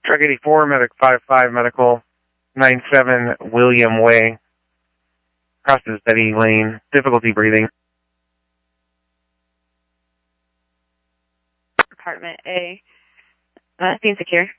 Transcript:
Truck 84, Medic 55, Medical 97, William Way. Crosses Betty Lane. Difficulty breathing. Apartment A. Scene secure.